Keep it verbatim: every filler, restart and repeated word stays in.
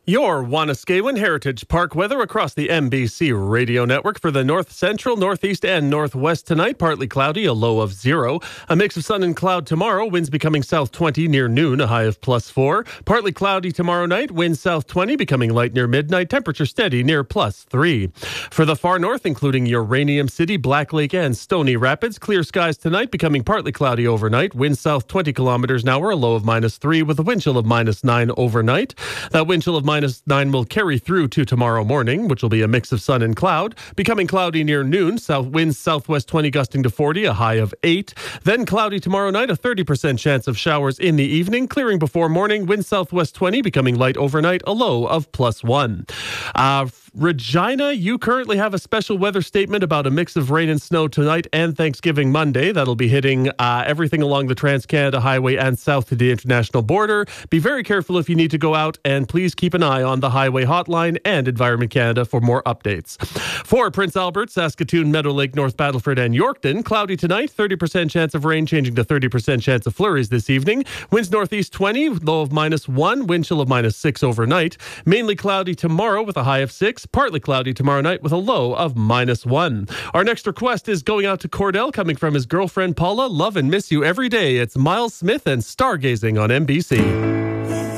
Your Wanuskewin Heritage Park weather across the N B C radio network for the north central, northeast, and northwest tonight. Partly cloudy, a low of zero. A mix of sun and cloud tomorrow. Winds becoming south twenty near noon, a high of plus four. Partly cloudy tomorrow night. Winds south twenty, becoming light near midnight. Temperature steady near plus three. For the far north, including Uranium City, Black Lake, and Stony Rapids, clear skies tonight, becoming partly cloudy overnight. Winds south twenty kilometers an hour, a low of minus three, with a wind chill of minus nine overnight. That wind chill of minus nine will carry through to tomorrow morning, which will be a mix of sun and cloud. Becoming cloudy near noon, south winds southwest twenty gusting to forty, a high of eight. Then cloudy tomorrow night, a thirty percent chance of showers in the evening, clearing before morning. Wind southwest twenty, becoming light overnight, a low of plus one. Uh, Regina, you currently have a special weather statement about a mix of rain and snow tonight and Thanksgiving Monday. That'll be hitting uh, everything along the Trans-Canada Highway and south to the international border. Be very careful if you need to go out, and please keep an eye on the Highway Hotline and Environment Canada for more updates. For Prince Albert, Saskatoon, Meadow Lake, North Battleford, and Yorkton, cloudy tonight, thirty percent chance of rain changing to thirty percent chance of flurries this evening. Winds northeast twenty, low of minus one, wind chill of minus six overnight. Mainly cloudy tomorrow with a high of six. Partly cloudy tomorrow night with a low of minus one. Our next request is going out to Cordell, coming from his girlfriend Paula. Love and miss you every day. It's Miles Smith and Stargazing on N B C.